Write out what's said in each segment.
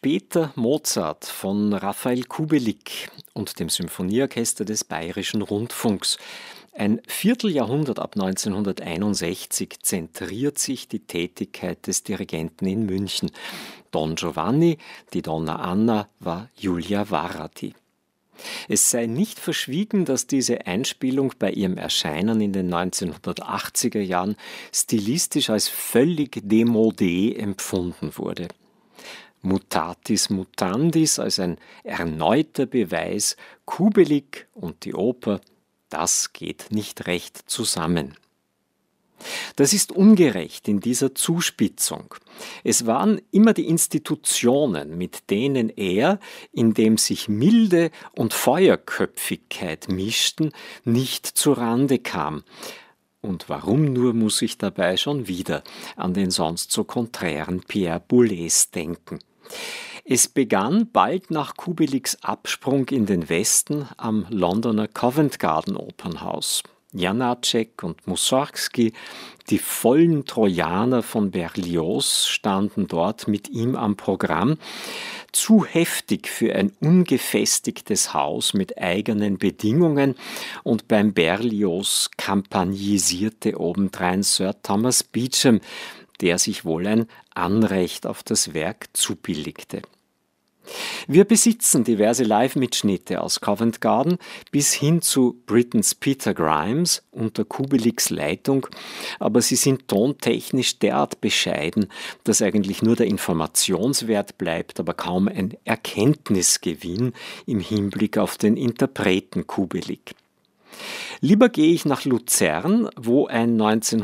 später Mozart von Rafael Kubelik und dem Symphonieorchester des Bayerischen Rundfunks. Ein Vierteljahrhundert ab 1961 zentriert sich die Tätigkeit des Dirigenten in München. Don Giovanni, die Donna Anna, war Julia Varrati. Es sei nicht verschwiegen, dass diese Einspielung bei ihrem Erscheinen in den 1980er Jahren stilistisch als völlig démodé empfunden wurde. Mutatis mutandis als ein erneuter Beweis, Kubelik und die Oper, das geht nicht recht zusammen. Das ist ungerecht in dieser Zuspitzung. Es waren immer die Institutionen, mit denen er, indem sich Milde und Feuerköpfigkeit mischten, nicht zurande kam. Und warum nur muss ich dabei schon wieder an den sonst so konträren Pierre Boulez denken? Es begann bald nach Kubeliks Absprung in den Westen am Londoner Covent Garden Opernhaus. Janáček und Mussorgsky, die vollen Trojaner von Berlioz, standen dort mit ihm am Programm. Zu heftig für ein ungefestigtes Haus mit eigenen Bedingungen, und beim Berlioz kampagnisierte obendrein Sir Thomas Beecham, der sich wohl ein Anrecht auf das Werk zubilligte. Wir besitzen diverse Live-Mitschnitte aus Covent Garden bis hin zu Britons Peter Grimes unter Kubeliks Leitung, aber sie sind tontechnisch derart bescheiden, dass eigentlich nur der Informationswert bleibt, aber kaum ein Erkenntnisgewinn im Hinblick auf den Interpreten Kubelik. Lieber gehe ich nach Luzern, wo ein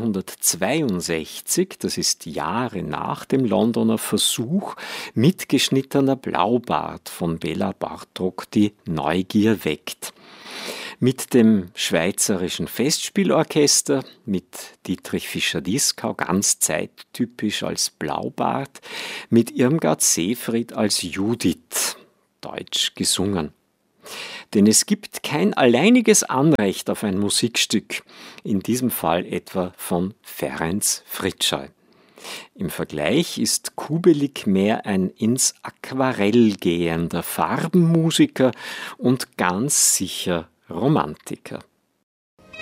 1962, das ist Jahre nach dem Londoner Versuch, mitgeschnittener Blaubart von Bela Bartók die Neugier weckt. Mit dem Schweizerischen Festspielorchester, mit Dietrich Fischer-Dieskau ganz zeittypisch als Blaubart, mit Irmgard Seefried als Judith, deutsch gesungen. Denn es gibt kein alleiniges Anrecht auf ein Musikstück, in diesem Fall etwa von Ferenc Fritzsche. Im Vergleich ist Kubelik mehr ein ins Aquarell gehender Farbenmusiker und ganz sicher Romantiker.